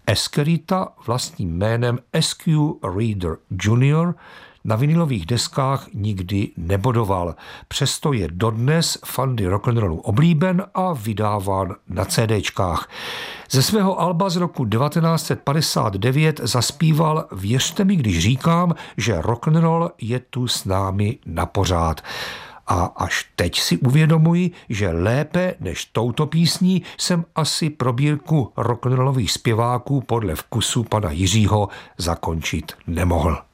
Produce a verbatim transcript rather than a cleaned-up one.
Eskerita vlastním jménem S Q Reader junior na vinilových deskách nikdy nebodoval. Přesto je dodnes fandy rock'n'rollu oblíben a vydáván na CDčkách. Ze svého alba z roku devatenáct set padesát devět zaspíval Věřte mi, když říkám, že rock'n'roll je tu s námi na pořád. A až teď si uvědomuji, že lépe než touto písní jsem asi probírku rock'n'rollových zpěváků podle vkusu pana Jiřího zakončit nemohl.